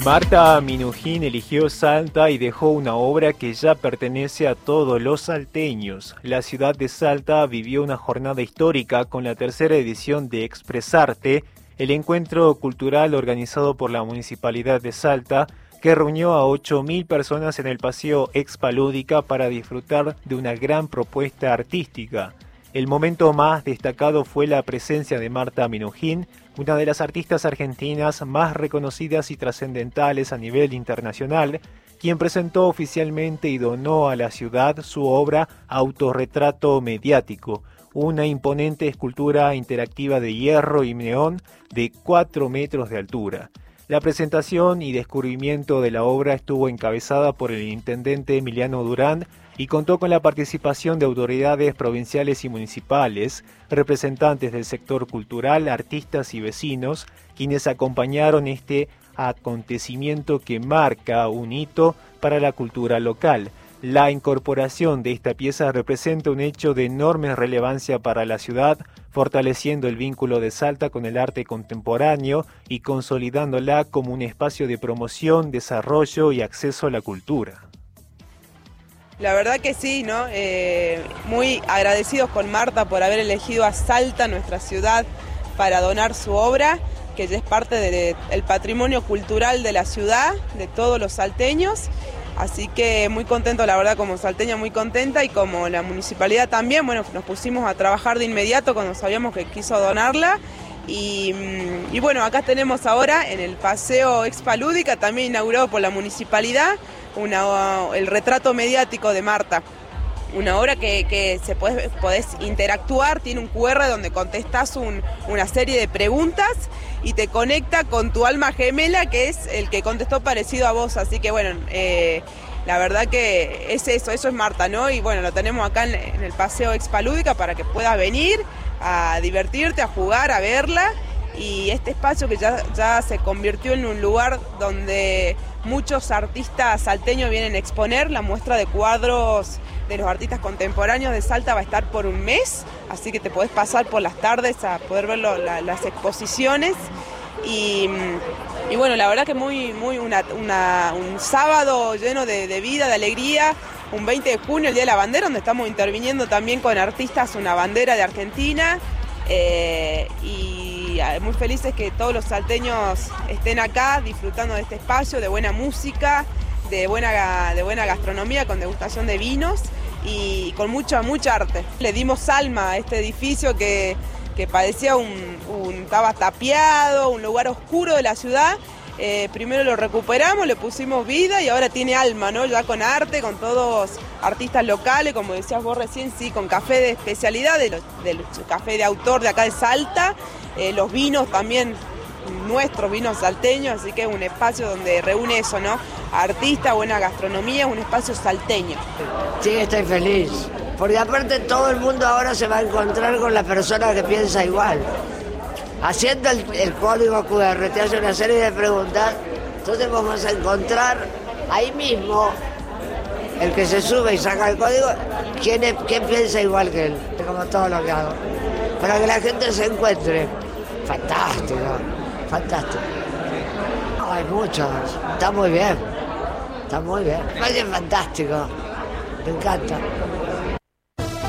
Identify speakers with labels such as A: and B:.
A: Marta Minujín eligió Salta y dejó una obra que ya pertenece a todos los salteños. La ciudad de Salta vivió una jornada histórica con la tercera edición de Expresarte, el encuentro cultural organizado por la Municipalidad de Salta, que reunió a 8.000 personas en el Paseo Expalúdica para disfrutar de una gran propuesta artística. El momento más destacado fue la presencia de Marta Minujín, una de las artistas argentinas más reconocidas y trascendentales a nivel internacional, quien presentó oficialmente y donó a la ciudad su obra Autorretrato Mediático, una imponente escultura interactiva de hierro y neón de 4 metros de altura. La presentación y descubrimiento de la obra estuvo encabezada por el intendente Emiliano Durán y contó con la participación de autoridades provinciales y municipales, representantes del sector cultural, artistas y vecinos, quienes acompañaron este acontecimiento que marca un hito para la cultura local. La incorporación de esta pieza representa un hecho de enorme relevancia para la ciudad, fortaleciendo el vínculo de Salta con el arte contemporáneo y consolidándola como un espacio de promoción, desarrollo y acceso a la cultura.
B: La verdad que sí, ¿no? Muy agradecidos con Marta por haber elegido a Salta, nuestra ciudad, para donar su obra, que ya es parte del patrimonio cultural de la ciudad, de todos los salteños. Así que muy contento, la verdad, como salteña muy contenta, y como la municipalidad también. Bueno, nos pusimos a trabajar de inmediato cuando sabíamos que quiso donarla. Y bueno, acá tenemos ahora en el Paseo Expalúdica, también inaugurado por la municipalidad, el retrato mediático de Marta. Una obra que podés interactuar, tiene un QR donde contestás una serie de preguntas y te conecta con tu alma gemela, que es el que contestó parecido a vos. Así que bueno, la verdad que es eso es Marta, ¿no? Y bueno, lo tenemos acá en el Paseo Expalúdica para que puedas venir a divertirte, a jugar, a verla. Y este espacio que ya se convirtió en un lugar donde muchos artistas salteños vienen a exponer. La muestra de cuadros de los artistas contemporáneos de Salta va a estar por un mes, así que te podés pasar por las tardes a poder ver las exposiciones. Y bueno, la verdad que un sábado lleno de vida, de alegría, un 20 de junio, el Día de la Bandera, donde estamos interviniendo también con artistas una bandera de Argentina, y muy felices que todos los salteños estén acá disfrutando de este espacio, de buena música, de buena gastronomía, con degustación de vinos y con mucha arte. Le dimos alma a este edificio que parecía estaba tapiado, un lugar oscuro de la ciudad. Primero lo recuperamos, le pusimos vida y ahora tiene alma, ¿no? Ya con arte, con todos artistas locales, como decías vos recién, sí, con café de especialidad, del café de autor de acá de Salta, los vinos también, nuestros vinos salteños, así que es un espacio donde reúne eso, ¿no? Artista, buena gastronomía, un espacio salteño.
C: Sí, estoy feliz, porque aparte todo el mundo ahora se va a encontrar con la persona que piensa igual. Haciendo el código QR te hace una serie de preguntas, entonces vamos a encontrar ahí mismo el que se sube y saca el código, quién piensa igual que él, como todo lo que hago, para que la gente se encuentre. Fantástico, fantástico. Hay muchos, está muy bien, es fantástico, me encanta.